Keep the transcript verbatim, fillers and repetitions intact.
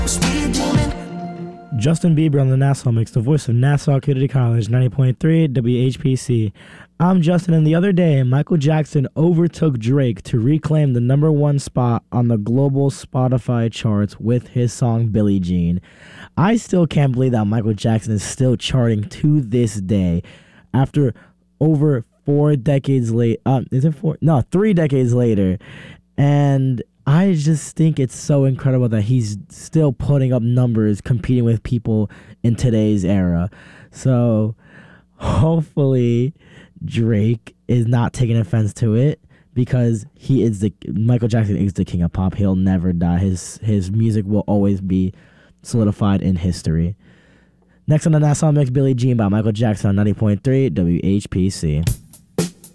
Justin Bieber on the Nassau Mix, the voice of Nassau Community College, ninety point three W H P C. I'm Justin, and the other day, Michael Jackson overtook Drake to reclaim the number one spot on the global Spotify charts with his song Billie Jean. I still can't believe that Michael Jackson is still charting to this day after over four decades late. Uh, is it four? No, three decades later. And I just think it's so incredible that he's still putting up numbers, competing with people in today's era. So hopefully Drake is not taking offense to it, because he is the Michael Jackson is the king of pop. He'll never die. His his music will always be solidified in history. Next on the Nassau Mix, Billie Jean by Michael Jackson on ninety point three W H P C.